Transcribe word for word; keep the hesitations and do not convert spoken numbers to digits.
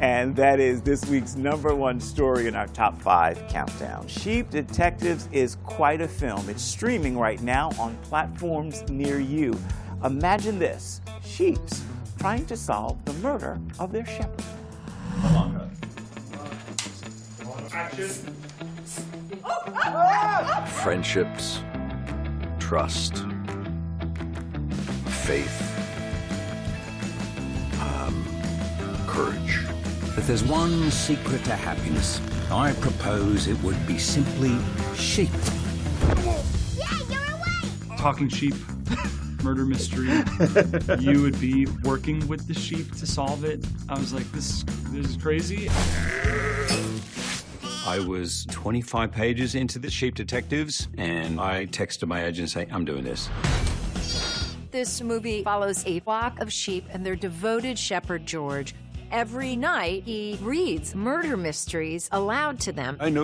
And that is this week's number one story in our top five countdown. Sheep Detectives is quite a film. It's streaming right now on platforms near you. Imagine this, sheeps trying to solve the murder of their shepherd. Action. Friendships, trust, faith, um, courage. If there's one secret to happiness, I propose it would be simply sheep. Yeah, you're away! Talking sheep, murder mystery. You would be working with the sheep to solve it. I was like, this, this is crazy. I was twenty-five pages into the Sheep Detectives, and I texted my agent saying, I'm doing this. This movie follows a flock of sheep and their devoted shepherd, George. Every night, he reads murder mysteries aloud to them. I know